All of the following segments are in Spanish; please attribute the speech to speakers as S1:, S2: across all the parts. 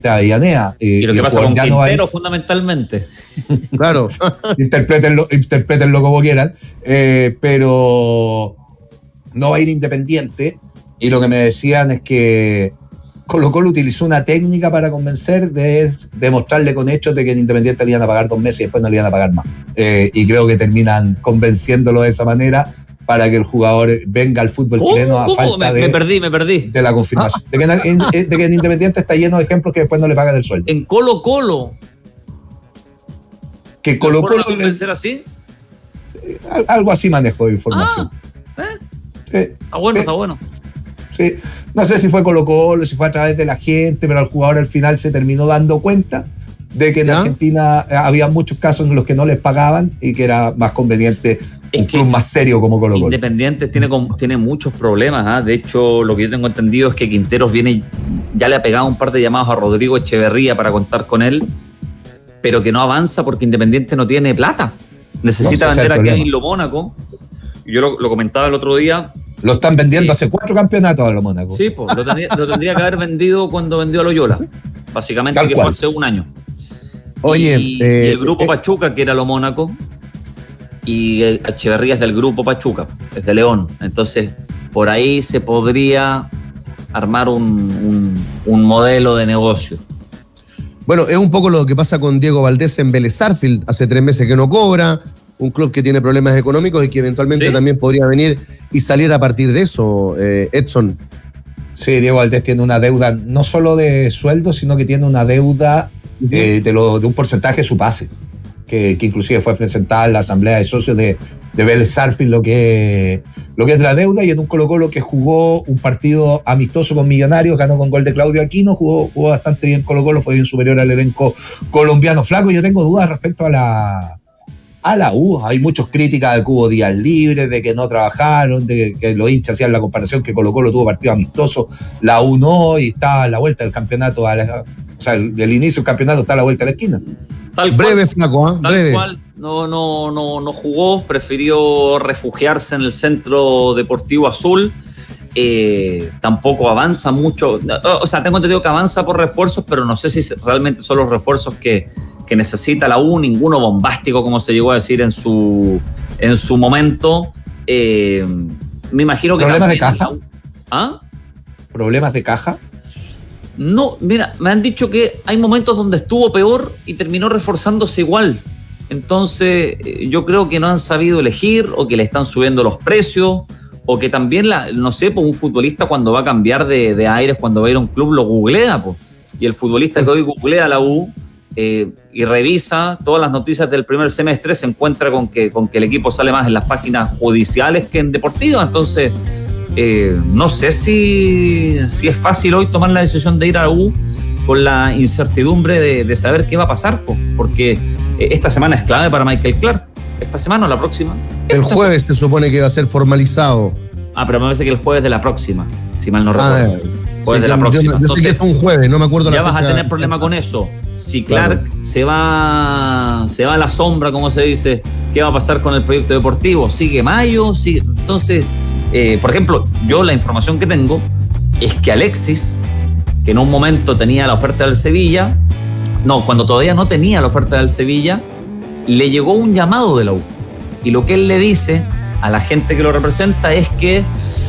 S1: de Avellaneda.
S2: Y lo que pasa con Quintero, fundamentalmente.
S1: Claro, interprétenlo como quieran, pero no va a ir Independiente, y lo que me decían es que Colo-Colo utilizó una técnica para convencer de demostrarle con hechos de que en Independiente le iban a pagar 2 meses y después no le iban a pagar más. Y creo que terminan convenciéndolo de esa manera para que el jugador venga al fútbol chileno a falta
S2: me perdí.
S1: De la confirmación. De que en Independiente está lleno de ejemplos que después no le pagan el sueldo.
S2: En Colo-Colo.
S1: Que Colo-Colo
S2: convencer así?
S1: Algo así manejo de información.
S2: Sí. Está bueno.
S1: Sí. No sé si fue Colo-Colo, si fue a través de la gente, pero el jugador al final se terminó dando cuenta de que en Argentina había muchos casos en los que no les pagaban y que era más conveniente un club más serio como Colo-Colo.
S2: Independiente tiene muchos problemas. De hecho, lo que yo tengo entendido es que Quinteros ya le ha pegado un par de llamados a Rodrigo Echeverría para contar con él, pero que no avanza porque Independiente no tiene plata. Necesita vender a Kevin Lo Mónaco. Yo lo comentaba el otro día.
S1: Lo están vendiendo hace 4 campeonatos a Lo Mónaco.
S2: Sí, pues lo tendría que haber vendido cuando vendió a Loyola. Básicamente, que fue hace un año.
S1: Oye,
S2: y el grupo Pachuca, que era Lo Mónaco, y Echeverría es del grupo Pachuca, es de León. Entonces, por ahí se podría armar un modelo de negocio.
S3: Bueno, es un poco lo que pasa con Diego Valdés en Vélez Sarsfield. Hace 3 meses que no cobra, un club que tiene problemas económicos y que eventualmente también podría venir y salir a partir de eso, Edson.
S1: Sí, Diego Valdés tiene una deuda no solo de sueldo, sino que tiene una deuda de un porcentaje de su pase, que inclusive fue presentada en la asamblea de socios de Vélez Sarsfield, lo que es la deuda, y en un Colo-Colo que jugó un partido amistoso con Millonarios, ganó con gol de Claudio Aquino, jugó bastante bien Colo-Colo, fue bien superior al elenco colombiano. Flaco, yo tengo dudas respecto a la U. Hay muchas críticas de que hubo días libres, de que no trabajaron, de que los hinchas hacían la comparación que Colo-Colo tuvo partido amistoso, la U no, y está a la vuelta del campeonato, el inicio del campeonato está a la vuelta de la esquina.
S3: Breve, Flaco, breve.
S2: Tal cual, no jugó, prefirió refugiarse en el Centro Deportivo Azul. Tampoco avanza mucho, o sea, tengo entendido que avanza por refuerzos, pero no sé si realmente son los refuerzos que necesita la U, ninguno bombástico como se llegó a decir en su momento. Me imagino que
S1: ¿problemas de caja?
S2: ¿Ah?
S1: ¿Problemas de caja?
S2: No, mira, me han dicho que hay momentos donde estuvo peor y terminó reforzándose igual. Entonces, yo creo que no han sabido elegir, o que le están subiendo los precios, o que también, no sé, pues un futbolista cuando va a cambiar de aires, cuando va a ir a un club, lo googlea, pues. Y el futbolista que hoy googlea la U y revisa todas las noticias del primer semestre, se encuentra con que el equipo sale más en las páginas judiciales que en deportivas. Entonces, no sé si es fácil hoy tomar la decisión de ir a la U con la incertidumbre de saber qué va a pasar, porque esta semana es clave para Michael Clark. ¿Esta semana o la próxima?
S3: El jueves se supone que va a ser formalizado.
S2: Pero me parece que el jueves de la próxima, si mal no recuerdo. Jueves de la próxima.
S3: Yo sé que es un jueves, no me acuerdo la fecha.
S2: Ya vas a tener problema con eso. Si Clark se va a la sombra, como se dice, ¿qué va a pasar con el proyecto deportivo? ¿Sigue Mayo? Entonces, por ejemplo, yo la información que tengo es que Alexis, que en un momento tenía la oferta del Sevilla, cuando todavía no tenía la oferta del Sevilla, le llegó un llamado de la U. Y lo que él le dice a la gente que lo representa es que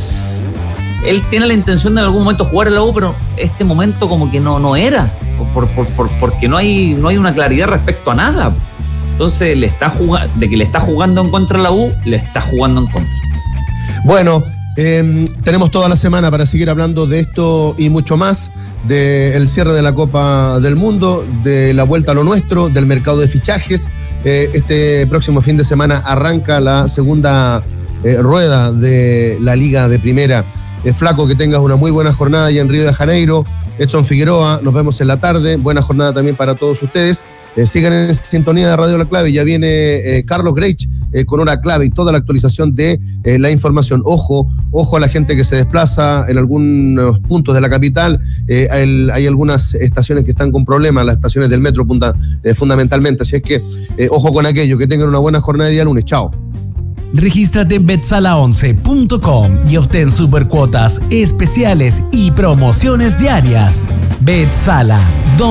S2: él tiene la intención de en algún momento jugar en la U, pero este momento como que no era, porque no hay una claridad respecto a nada. Entonces de que le está jugando en contra a la U, le está jugando en contra.
S3: Bueno, tenemos toda la semana para seguir hablando de esto y mucho más, del cierre de la Copa del Mundo, de la vuelta a lo nuestro, del mercado de fichajes. Este próximo fin de semana arranca la segunda rueda de la Liga de Primera. Flaco, que tengas una muy buena jornada allá en Río de Janeiro. Edson Figueroa, nos vemos en la tarde. Buena jornada también para todos ustedes. Sigan en sintonía de Radio La Clave. Ya viene Carlos Greich con Hora Clave y toda la actualización de la información. Ojo a la gente que se desplaza en algunos puntos de la capital. Hay algunas estaciones que están con problemas, las estaciones del metro fundamentalmente. Así es que ojo con aquello. Que tengan una buena jornada de día lunes. Chao.
S4: Regístrate en betsala11.com y obtén supercuotas especiales y promociones diarias. Betsala,